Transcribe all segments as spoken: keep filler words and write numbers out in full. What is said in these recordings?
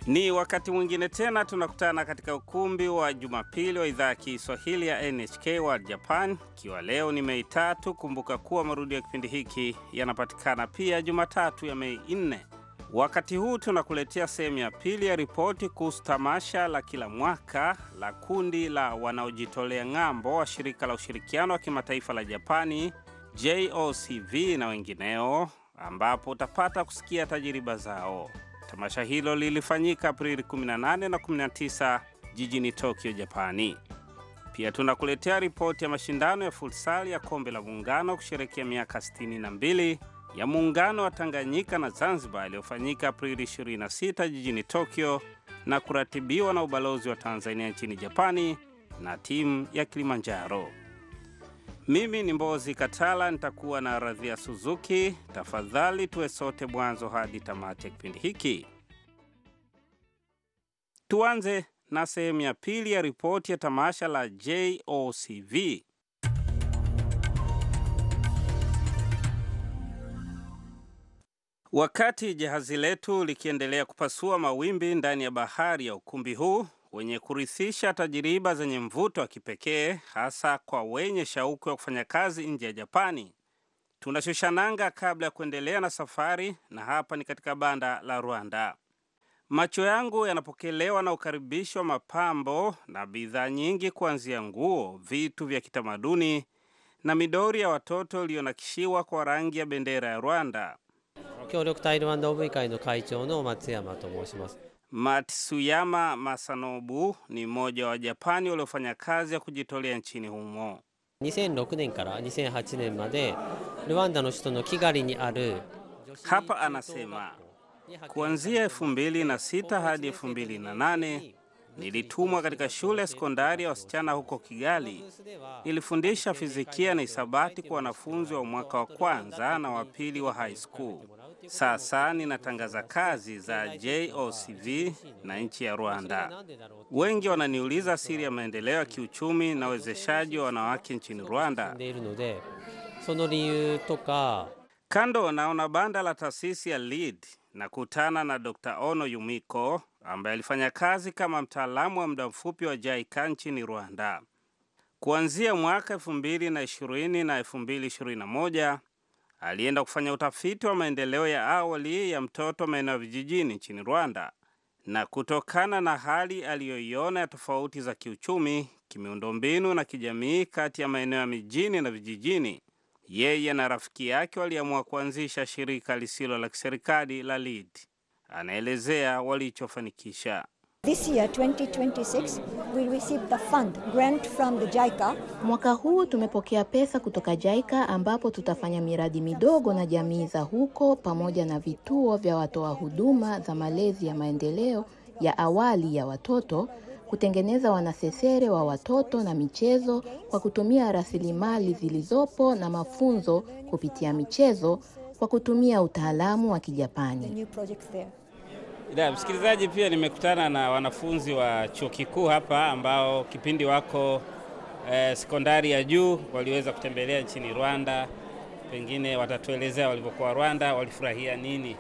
Ni wakati mwingine tena tunakutana katika ukumbi wa Jumapili wa idhaa ya Kiswahili ya N H K World Japan. Kiwa leo ni Mei tatu, kumbuka kuwa marudio ya kipindi hiki yanapatikana pia Jumatatu ya Mei nne. Wakati huu tunakuletea sehemu ya pili ya ripoti kuhusu tamasha la kila mwaka la kundi la wanaojitolea ng'ambo wa shirika la ushirikiano wa kimataifa la Japani J O C V na wengineo, ambapo utapata kusikia tajiriba zao. Tamasha hilo lilifanyika Aprili kumi na nane na kumi na tisa jijini Tokyo, Japani. Pia tunakuletea ripoti ya mashindano ya futsali ya kombe la muungano kusherehekea miaka sitini na mbili ya muungano wa Tanganyika na Zanzibar iliyofanyika Aprili ishirini na sita jijini Tokyo na kuratibiwa na ubalozi wa Tanzania nchini Japani na timu ya Kilimanjaro. Mimi ni Mbozi Katala, nitakuwa na Radhia Suzuki. Tafadhali tuwe sote mwanzo hadi tamati ya kipindi hiki. Tuanze na sehemu ya pili ya ripoti ya tamasha la J O C V. Wakati jahazi letu likiendelea kupasua mawimbi ndani ya bahari ya ukumbi huu wenye kurithisha tajiriba zenye mvuto wa kipekee, hasa kwa wenye shauku ya kufanya kazi nje ya Japani, tunashusha nanga kabla ya kuendelea na safari, na hapa ni katika banda la Rwanda. Macho yangu yanapokelewa na ukaribisho wa mapambo na bidhaa nyingi, kuanzia nguo, vitu vya kitamaduni na midori ya watoto iliyonakishiwa kwa rangi ya bendera ya Rwanda. Matsuyama Masanobu ni mmoja wa Japani waliofanya kazi ya kujitolea nchini humo. Hapa anasema, kuanzia elfu mbili na sita hadi elfu mbili na nane nilitumwa katika shule sekondari ya wasichana huko Kigali. Nilifundisha fizikia na hisabati kwa wanafunzi wa mwaka wa kwanza na wa pili wa high school. Sasa ninatangaza kazi za J O C V na nchi ya Rwanda. Wengi wananiuliza siri ya maendeleo ya kiuchumi na uwezeshaji wa wanawake nchini Rwanda. Kando naona banda la taasisi ya Lead na kutana na Doctor Ono Yumiko, ambaye alifanya kazi kama mtaalamu wa muda mfupi wa J I C A nchini Rwanda. Kuanzia mwaka elfu mbili na ishirini na elfu mbili ishirini na moja alienda kufanya utafiti wa maendeleo ya awali ya mtoto maeneo vijijini nchini Rwanda, na kutokana na hali aliyoiona ya tofauti za kiuchumi, kimiundombinu na kijamii kati ya maeneo ya mijini na vijijini, yeye na rafiki yake waliamua kuanzisha shirika lisilo la kiserikali la Lead. Anaelezea walichofanikisha. This year twenty twenty-six we received the fund grant from the J I C A. Mwaka huu tumepokea pesa kutoka J I C A, ambapo tutafanya miradi midogo na jamii za huko pamoja na vituo vya watoa huduma za malezi ya maendeleo ya awali ya watoto, kutengeneza wanasesere wa watoto na michezo kwa kutumia rasilimali zilizopo na mafunzo kupitia michezo kwa kutumia utaalamu wa Kijapani. Ida, msikilizaji, pia nimekutana na wanafunzi wa chuo kikuu hapa ambao kipindi wako eh, sekondari ya juu waliweza kutembelea nchini Rwanda. Pengine watatuelezea walivyokuwa Rwanda, walifurahia nini.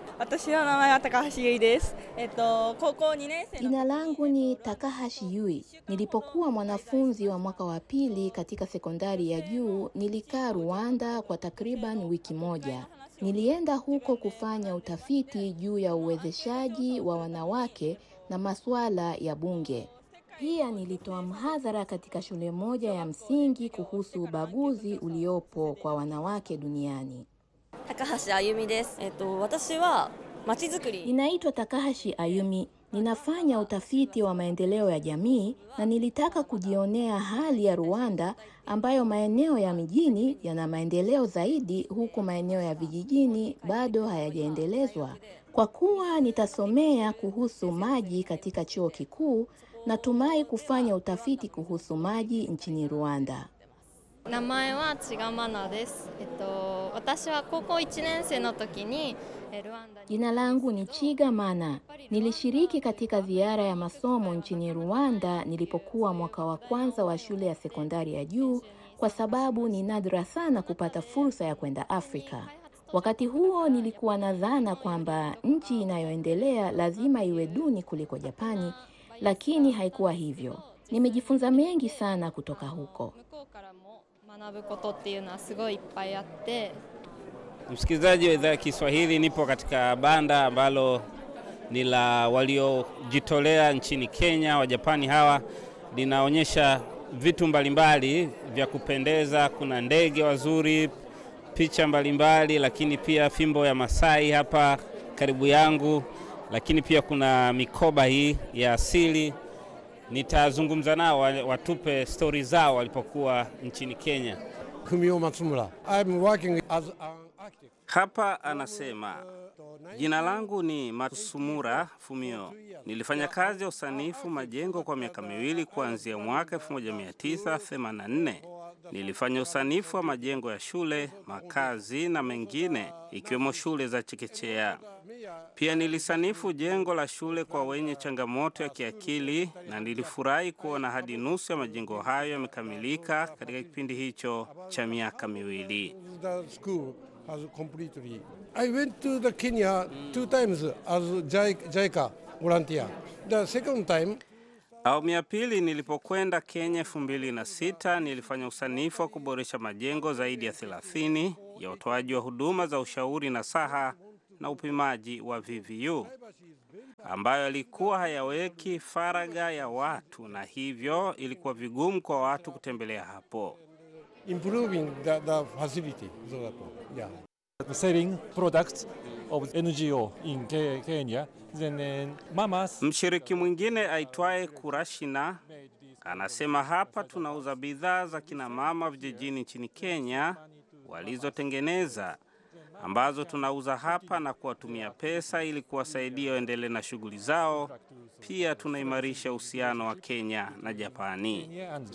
Jina langu ni Takahashi Yui. Nilipokuwa mwanafunzi wa mwaka wa pili katika sekondari ya juu, nilikaa Rwanda kwa takriban wiki moja. Nilienda huko kufanya utafiti juu ya uwezeshaji wa wanawake na masuala ya bunge. Pia nilitoa mhadhara katika shule moja ya msingi kuhusu ubaguzi uliopo kwa wanawake duniani. Takahashi Ayumi desu. Eto, watashi wa machizukuri. Ninaitwa Takahashi Ayumi. Ninafanya utafiti wa maendeleo ya jamii na nilitaka kujionea hali ya Rwanda, ambayo maeneo ya mijini yana maendeleo zaidi huku maeneo ya vijijini bado hayajaendelezwa. Kwa kuwa nitasomea kuhusu maji katika chuo kikuu, natumai kufanya utafiti kuhusu maji nchini Rwanda. Namae wa Chigamana desu. Eto, watashi wa koukou one nensei no toki ni Rwanda. Jina langu ni Chigamana. Nilishiriki katika ziara ya masomo nchini Rwanda nilipokuwa mwaka wa kwanza wa shule ya sekondari ya juu, kwa sababu ni nadra sana kupata fursa ya kwenda Afrika. Wakati huo nilikuwa na dhana kwamba nchi inayoendelea lazima iwe duni kuliko Japani, lakini haikuwa hivyo. Nimejifunza mengi sana kutoka huko. Msikilizaji wa idhaa ya Kiswahili, nipo katika banda ambalo ni la waliojitolea nchini Kenya, wa Japani hawa. Linaonyesha vitu mbalimbali vya kupendeza, kuna ndege wazuri, picha mbalimbali, lakini pia fimbo ya Masai hapa karibu yangu, lakini pia kuna mikoba hii ya asili. Nitazungumza nao watupe story zao walipokuwa nchini Kenya. Fumio Matsumura. I'm working as an architect. Hapa anasema, jina langu ni Matsumura Fumio. Nilifanya kazi ya usanifu majengo kwa miaka miwili kuanzia mwaka elfu moja mia tisa themanini na nne. Nilifanya usanifu wa majengo ya shule, makazi na mengine ikiwemo shule za chekechea. Pia nilisanifu jengo la shule kwa wenye changamoto ya kiakili na nilifurahi kuona hadi nusu ya majengo hayo yamekamilika katika kipindi hicho cha miaka miwili. The school has completely. I went to the Kenya two times as JICA volunteer. The second time Awamu ya pili nilipokwenda Kenya elfu mbili na sita, nilifanya usanifu wa kuboresha majengo zaidi ya thelathini ya utoaji wa huduma za ushauri na saha na upimaji wa V V U, ambayo yalikuwa hayaweki faraga ya watu na hivyo ilikuwa vigumu kwa watu kutembelea hapo. Improving the, the facility. So that, yeah. Selling products of N G O in Kenya. Then mamas. Mshiriki mwingine aitwaye Kurashina anasema, hapa tunauza bidhaa za kina mama vijijini nchini Kenya walizotengeneza, ambazo tunauza hapa na kuwatumia pesa ili kuwasaidia waendelee na shughuli zao. Pia tunaimarisha uhusiano wa Kenya na Japani.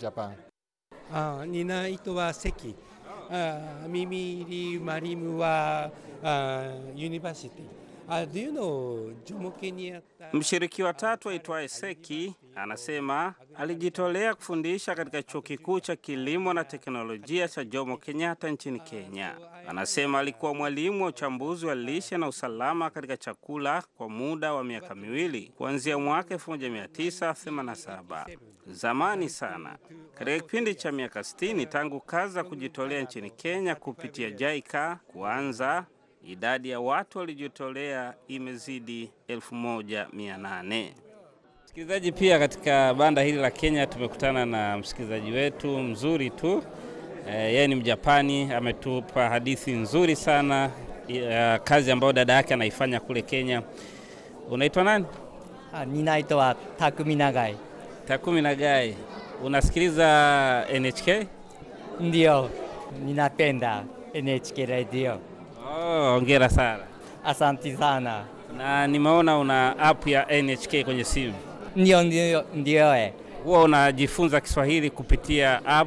Ah, ninaitwa wa Seki. Ah, mimi ni mwalimu wa uh, university. Uh, do you know Jomo Kenyatta? Mshiriki wa tatu aitwaye Seki anasema alijitolea kufundisha katika chuo kikuu cha kilimo na teknolojia cha Jomo Kenyatta nchini Kenya. Anasema alikuwa mwalimu wa uchambuzi wa lishe na usalama katika chakula kwa muda wa miaka miwili kuanzia mwaka elfu moja mia tisa themanini na saba. Zamani sana. Katika kipindi cha miaka sitini tangu kazi za kujitolea nchini Kenya kupitia JICA kuanza, idadi ya watu walijitolea imezidi elfu moja mia nane. Msikilizaji, pia katika banda hili la Kenya tumekutana na msikilizaji wetu mzuri tu. E, yeye ni Mjapani, ametupa hadithi nzuri sana ya kazi ambayo dada yake anaifanya kule Kenya. Unaitwa nani? Ah, ninaitwa Takumi Nagai. Takumi Nagai. Unasikiliza N H K? Ndio, ninapenda N H K radio. Oh, hongera sana. Asante sana. Na nimeona una app ya N H K kwenye simu. Ndio, ndio, ndio eh. Wewe unajifunza Kiswahili kupitia app?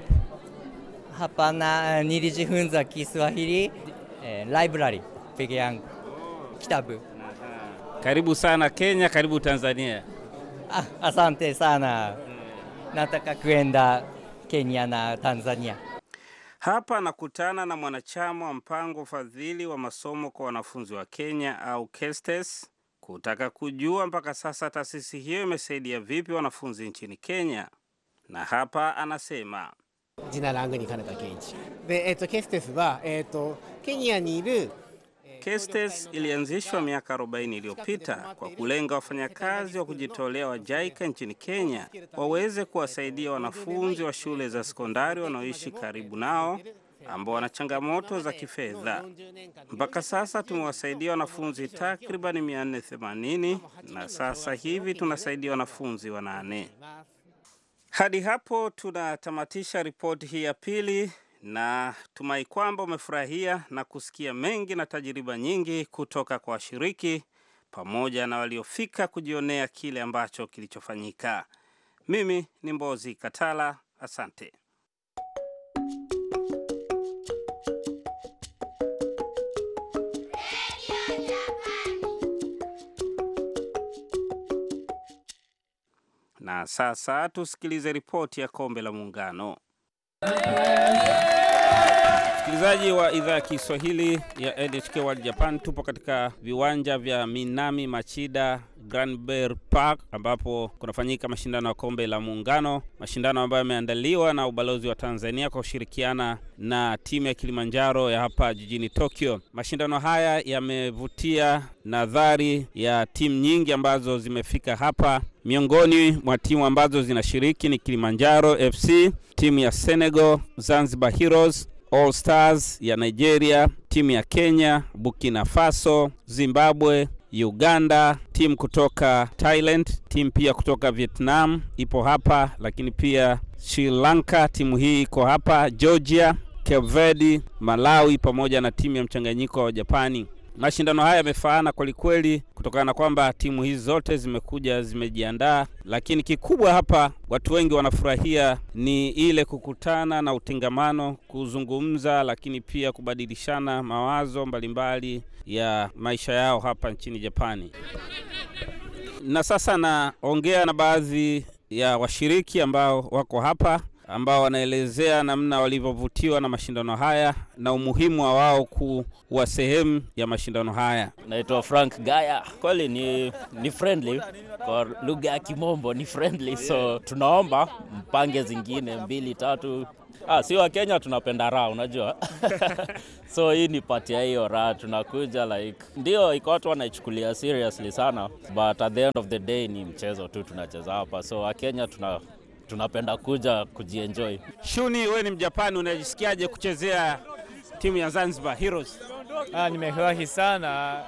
Hapana, nilijifunza Kiswahili eh, library peke yangu. Kitabu. Karibu sana Kenya, karibu Tanzania. Ah, asante sana. Nataka kwenda Kenya na Tanzania. Hapa nakutana na mwanachama wa mpango ufadhili wa masomo kwa wanafunzi wa Kenya au KESTES, kutaka kujua mpaka sasa taasisi hiyo imesaidia vipi wanafunzi nchini Kenya. Na hapa anasema, jina langu ni Kanata Kenji. De eto KESTES wa eto Kenya ni iru KESTES ilianzishwa miaka arobaini iliyopita kwa kulenga wafanyakazi wa kujitolea wa JICA nchini Kenya waweze kuwasaidia wanafunzi wa shule za sekondari wanaoishi karibu nao ambao wana changamoto za kifedha. Mpaka sasa tumewasaidia wanafunzi takriban mia nne themanini na sasa hivi tunasaidia wanafunzi wanane. Hadi hapo tunatamatisha ripoti hii ya pili, na tumai kwamba umefurahia na kusikia mengi na tajiriba nyingi kutoka kwa washiriki pamoja na waliofika kujionea kile ambacho kilichofanyika. Mimi ni Mbozi Katala, asante. Na sasa tusikilize ripoti ya Kombe la Muungano. Msikilizaji wa idhaa ya Kiswahili ya N H K World Japan, tupo katika viwanja vya Minami Machida Granbury Park ambapo kunafanyika mashindano ya kombe la muungano, mashindano ambayo yameandaliwa na ubalozi wa Tanzania kwa kushirikiana na timu ya Kilimanjaro ya hapa jijini Tokyo. Mashindano haya yamevutia nadhari ya timu nyingi ambazo zimefika hapa. Miongoni mwa timu ambazo zinashiriki ni Kilimanjaro F C, timu ya Senegal Zanzibar Heroes, All Stars ya Nigeria, timu ya Kenya, Burkina Faso, Zimbabwe, Uganda, timu kutoka Thailand, timu pia kutoka Vietnam ipo hapa, lakini pia Sri Lanka timu hii iko hapa, Georgia, Cape Verde, Malawi pamoja na timu ya mchanganyiko wa Japani. Mashindano haya yamefaana kweli kweli kutokana na kwamba timu hizi zote zimekuja zimejiandaa, lakini kikubwa hapa watu wengi wanafurahia ni ile kukutana na utengamano, kuzungumza, lakini pia kubadilishana mawazo mbalimbali ya maisha yao hapa nchini Japani. Na sasa naongea na baadhi ya washiriki ambao wako hapa, ambao wanaelezea namna walivyovutiwa na mashindano haya na umuhimu wa wao kuwa sehemu ya mashindano haya. Naitwa Frank Gaya. Kweli ni ni friendly, kwa lugha ya Kimombo ni friendly, so tunaomba mpange zingine mbili tatu. Ah, si wa Kenya tunapenda raha, unajua. So hii ni part ya hiyo raha, tunakuja like ndio iko watu wanaichukulia seriously sana, but at the end of the day ni mchezo tu tunacheza hapa. So wa Kenya tuna tunapenda kuja kujienjoy. Shuni, wewe ni Mjapani, unajisikiaje kuchezea timu ya Zanzibar Heroes? Ah, nimefurahi sana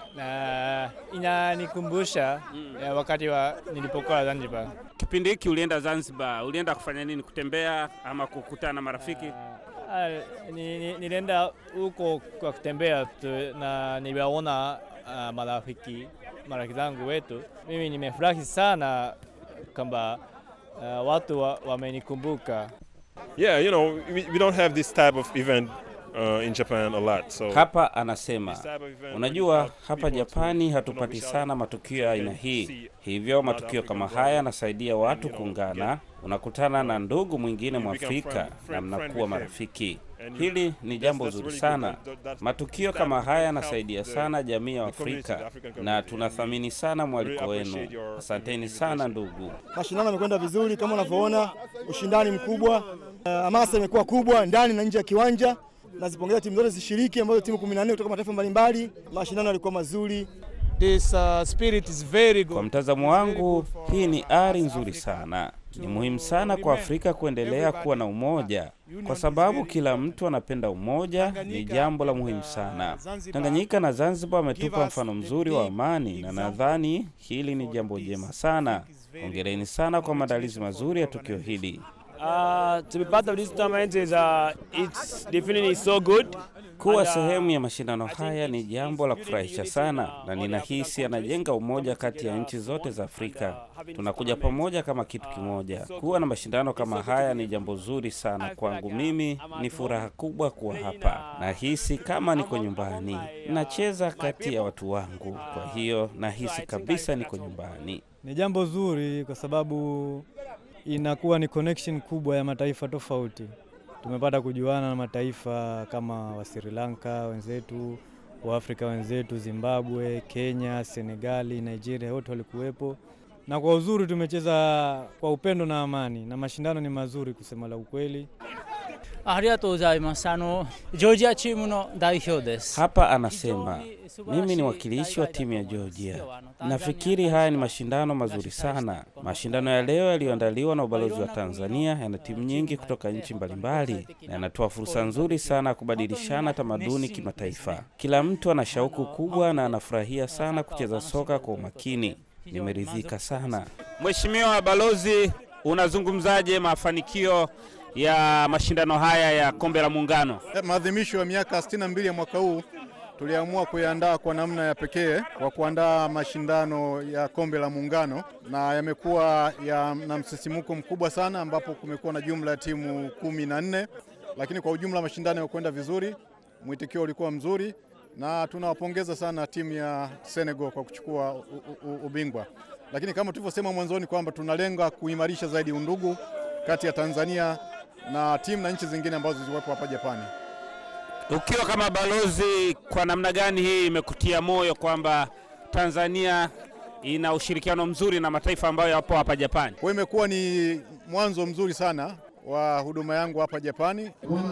na inanikumbusha mm. wakati wa nilipokuwa Zanzibar. Kipindi hiki ulienda Zanzibar, ulienda kufanya nini? Kutembea ama kukutana na marafiki? Ah, ni, ni, nilienda huko kwa kutembea na niliwaona uh, marafiki, marafiki zangu wetu. Mimi nimefurahi sana kwamba Uh, watu wamenikumbuka. Wa yeah, you know, we, we don't have this type of event uh, in Japan a lot. So hapa anasema, unajua hapa Japani hatupati sana matukio ya aina hii. Hivyo matukio kama haya yanasaidia watu kuungana, unakutana na ndugu mwingine Mwafrika na mnakuwa marafiki. Hili ni jambo zuri sana. Matukio kama haya yanasaidia sana jamii ya Afrika na tunathamini sana mwaliko wenu. Asanteni sana ndugu. Mashindano yamekwenda vizuri kama unavyoona, ushindani mkubwa, hamasa uh, imekuwa kubwa ndani na nje ya kiwanja. Nazipongeza timu zote zishiriki ambazo timu kumi na nne kutoka mataifa mbalimbali. Mashindano yalikuwa mazuri. This uh, spirit is very good. Kwa mtazamo wangu, hii ni ari nzuri sana. Ni muhimu sana kwa Afrika kuendelea kuwa na umoja, kwa sababu kila mtu anapenda umoja. Ni jambo la muhimu sana. Tanganyika na Zanzibar wametupa mfano mzuri wa amani na nadhani hili ni jambo jema sana. Hongereni sana kwa maandalizi mazuri ya tukio hili. Uh, to be part of this tournament is uh, it's definitely so good. Kuwa sehemu ya mashindano haya ni jambo la kufurahisha sana na ninahisi anajenga umoja kati ya nchi zote za Afrika. Tunakuja pamoja kama kitu kimoja. Kuwa na mashindano kama haya ni jambo zuri sana kwangu. Mimi ni furaha kubwa kuwa hapa. Nahisi kama niko nyumbani. Nacheza kati ya watu wangu. Kwa hiyo nahisi kabisa niko nyumbani. Ni jambo zuri kwa sababu inakuwa ni connection kubwa ya mataifa tofauti. Tumepata kujuana na mataifa kama wa Sri Lanka wenzetu, wa Afrika wenzetu, Zimbabwe, Kenya, Senegali, Nigeria, wote walikuwepo. Na kwa uzuri tumecheza kwa upendo na amani na mashindano ni mazuri kusema la ukweli. Georgia timu no daihyo desu. Hapa anasema, mimi ni wakilishi wa timu ya Georgia. Nafikiri haya ni mashindano mazuri sana. Mashindano ya leo yaliyoandaliwa na ubalozi wa Tanzania yana timu nyingi kutoka nchi mbalimbali na yanatoa fursa nzuri sana kubadilishana tamaduni kimataifa. Kila mtu ana shauku kubwa na anafurahia sana kucheza soka kwa umakini. Nimeridhika sana. Mheshimiwa Balozi, unazungumzaje mafanikio ya mashindano haya ya kombe la muungano? Maadhimisho ya miaka sitini na mbili ya mwaka huu tuliamua kuiandaa kwa namna ya pekee kwa kuandaa mashindano ya kombe la muungano, na yamekuwa ya na msisimuko mkubwa sana, ambapo kumekuwa na jumla ya timu kumi na nne, lakini kwa ujumla mashindano yamekwenda vizuri, mwitikio ulikuwa mzuri na tunawapongeza sana timu ya Senegal kwa kuchukua ubingwa. Lakini kama tulivyosema mwanzoni kwamba tunalenga kuimarisha zaidi undugu kati ya Tanzania na timu na nchi zingine ambazo ziliwepo hapa Japani. Ukiwa kama balozi, kwa namna gani hii imekutia moyo kwamba Tanzania ina ushirikiano mzuri na mataifa ambayo yapo hapa Japani? Kwa imekuwa ni mwanzo mzuri sana wa huduma yangu hapa Japani.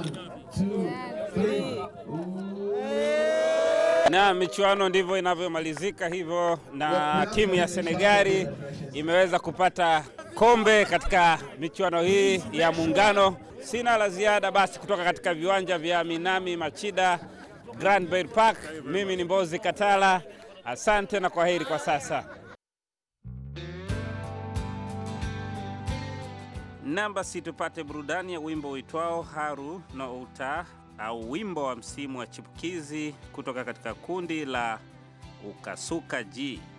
Na michuano ndivyo inavyomalizika hivyo, na timu ya Senegali imeweza kupata kombe katika michuano hii ya Muungano. Sina la ziada basi kutoka katika viwanja vya Minami Machida Grand Bay Park. Mimi ni Mbozi Katala. Asante na kwaheri kwa sasa. Namba si tupate burudani ya wimbo uitwao Haru no Uta, au wimbo wa msimu wa chipukizi kutoka katika kundi la Ukasuka G.